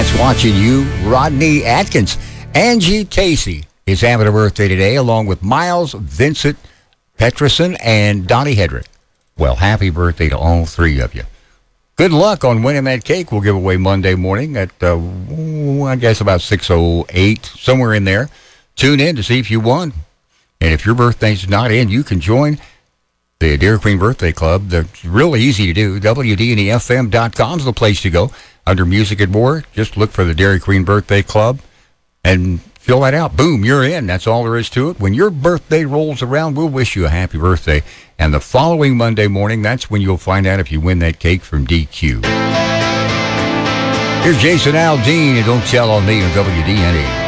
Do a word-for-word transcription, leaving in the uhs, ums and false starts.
That's watching you, Rodney Atkins. Angie Casey is having a birthday today, along with Miles Vincent Peterson and Donnie Hedrick. Well, happy birthday to all three of you. Good luck on winning that cake. We'll give away Monday morning at, uh, I guess, about six oh eight, somewhere in there. Tune in to see if you won. And if your birthday's not in, you can join the Dairy Queen Birthday Club. That's really easy to do. W D N E F M dot com is the place to go. Under Music and More, just look for the Dairy Queen Birthday Club and fill that out. Boom, you're in. That's all there is to it. When your birthday rolls around, we'll wish you a happy birthday. And the following Monday morning, that's when you'll find out if you win that cake from D Q. Here's Jason Aldean and Don't Tell on Me on W D N E.